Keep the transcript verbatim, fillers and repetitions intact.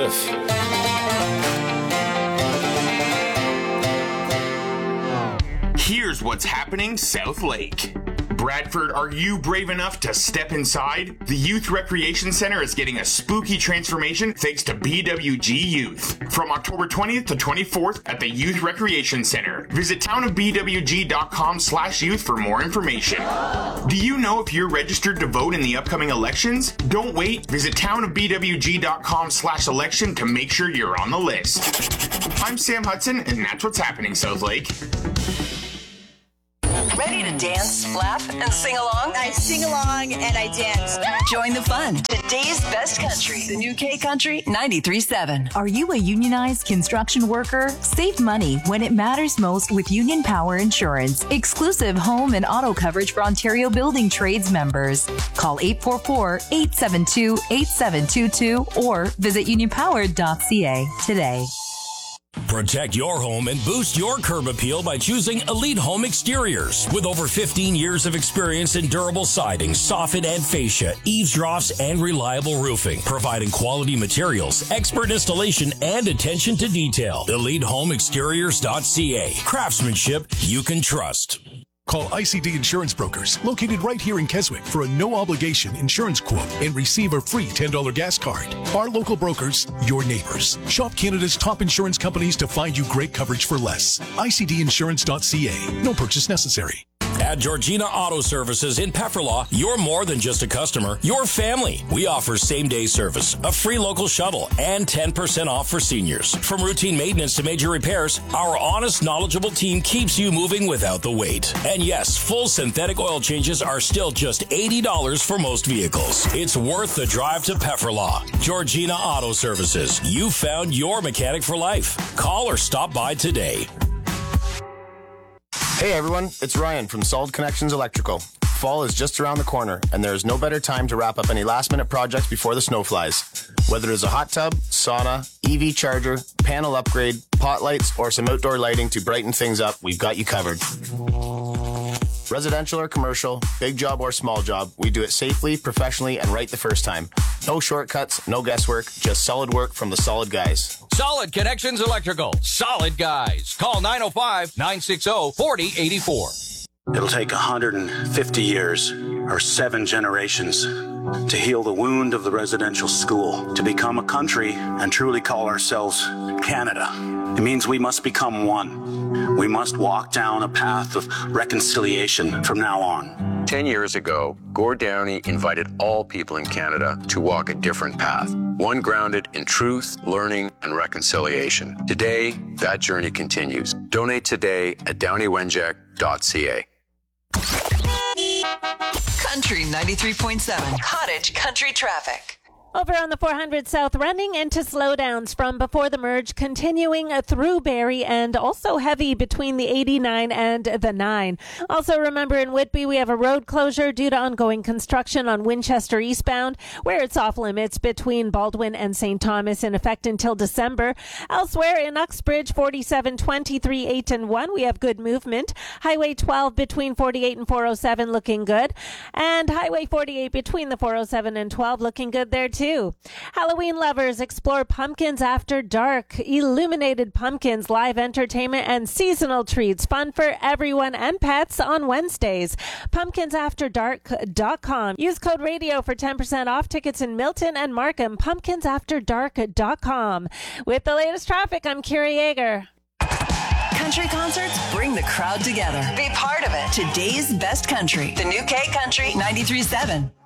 if. Here's what's happening South Lake. Bradford, are you brave enough to step inside? The Youth Recreation Center is getting a spooky transformation thanks to B W G Youth. From October twentieth to twenty-fourth at the Youth Recreation Center. Visit townofbwg.com slash youth for more information. Do you know if you're registered to vote in the upcoming elections? Don't wait. Visit townofbwg.com slash election to make sure you're on the list. I'm Sam Hudson, and that's what's happening, South Lake. Ready to dance, laugh, and sing along? I sing along and I dance. Join the fun. Today's best country. The new K Country ninety-three point seven. Are you a unionized construction worker? Save money when it matters most with Union Power Insurance. Exclusive home and auto coverage for Ontario Building Trades members. Call eight four four, eight seven two, eight seven two two or visit union power dot c a today. Protect your home and boost your curb appeal by choosing Elite Home Exteriors. With over fifteen years of experience in durable siding, soffit and fascia, eaves troughs, and reliable roofing, providing quality materials, expert installation, and attention to detail. elite home exteriors dot c a. Craftsmanship you can trust. Call I C D Insurance Brokers, located right here in Keswick, for a no-obligation insurance quote and receive a free ten dollars gas card. Our local brokers, your neighbors. Shop Canada's top insurance companies to find you great coverage for less. I C D insurance dot c a. No purchase necessary. At Georgina Auto Services in Pefferlaw, you're more than just a customer, you're family. We offer same-day service, a free local shuttle, and ten percent off for seniors. From routine maintenance to major repairs, our honest, knowledgeable team keeps you moving without the wait. And yes, full synthetic oil changes are still just eighty dollars for most vehicles. It's worth the drive to Pefferlaw. Georgina Auto Services. You found your mechanic for life. Call or stop by today. Hey everyone, it's Ryan from Solid Connections Electrical. Fall is just around the corner, and there is no better time to wrap up any last-minute projects before the snow flies. Whether it's a hot tub, sauna, E V charger, panel upgrade, pot lights, or some outdoor lighting to brighten things up, we've got you covered. Residential or commercial, big job or small job, we do it safely, professionally, and right the first time. No shortcuts, no guesswork, just solid work from the solid guys. Solid Connections Electrical. Solid guys. Call nine oh five, nine six oh, four oh eight four. It'll take one hundred fifty years or seven generations to heal the wound of the residential school, to become a country and truly call ourselves Canada. It means we must become one. We must walk down a path of reconciliation from now on. Ten years ago, Gord Downey invited all people in Canada to walk a different path, one grounded in truth, learning, and reconciliation. Today, that journey continues. Donate today at downey wenjack dot c a. Country ninety-three point seven. Cottage Country Traffic. Over on the four hundred South, running into slowdowns from before the merge, continuing through Barrie, and also heavy between the eighty-nine and the nine. Also, remember in Whitby, we have a road closure due to ongoing construction on Winchester eastbound, where it's off limits between Baldwin and Saint Thomas in effect until December. Elsewhere in Uxbridge, forty-seven, twenty-three, eight and one, we have good movement. Highway twelve between forty-eight and four oh seven looking good. And Highway forty-eight between the four oh seven and twelve looking good there too. Too. Halloween lovers explore Pumpkins After Dark. Illuminated pumpkins, live entertainment, and seasonal treats. Fun for everyone and pets on Wednesdays. pumpkins after dark dot com. Use code radio for ten percent off tickets in Milton and Markham. pumpkins after dark dot com. With the latest traffic, I'm Kira Yeager. Country concerts bring the crowd together. Be part of it. Today's best country. The new K Country ninety-three point seven.